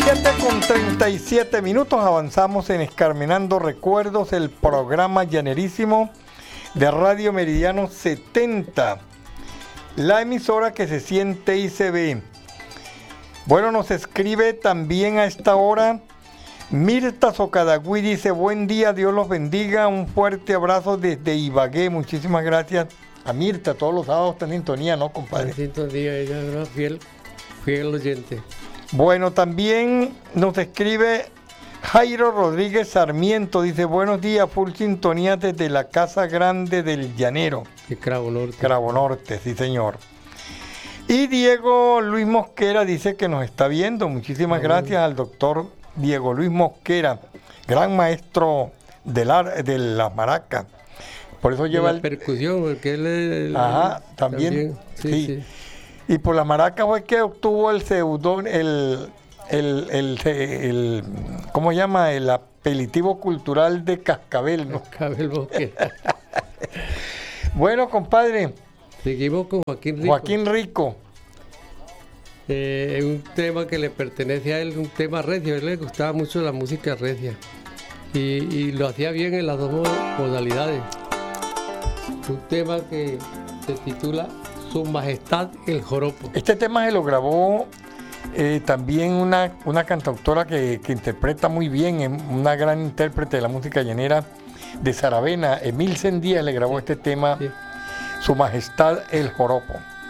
7:37 avanzamos en Escarmenando Recuerdos, el programa llanerísimo de Radio Meridiano 70, la emisora que se siente y se ve. Bueno, nos escribe también a esta hora Mirta Socadagüí, dice: buen día, Dios los bendiga, un fuerte abrazo desde Ibagué. Muchísimas gracias a Mirta, todos los sábados está en sintonía, ¿no, compadre? En sintonía, ella es una fiel oyente. Bueno, también nos escribe Jairo Rodríguez Sarmiento, dice: buenos días, full sintonía desde la Casa Grande del Llanero. De Cravo Norte. Cravo Norte, sí señor. Y Diego Luis Mosquera dice que nos está viendo. Muchísimas gracias al doctor Diego Luis Mosquera, gran maestro de la maraca. Por eso lleva la percusión, porque él es... Ajá, también. Sí. Y por la maraca fue que obtuvo el pseudón, ¿cómo se llama? El apelativo cultural de Cascabel, ¿no? Cascabel Mosquera. Bueno, compadre. Seguimos con Joaquín Rico. Joaquín Rico. Un tema que le pertenece a él, un tema recio. A él le gustaba mucho la música recia. Y lo hacía bien en las dos modalidades. Un tema que se titula Su Majestad el Joropo. Este tema se lo grabó también una cantautora que interpreta muy bien, una gran intérprete de la música llanera de Saravena, Emilcen Díaz, le grabó este tema, Su Majestad el Joropo.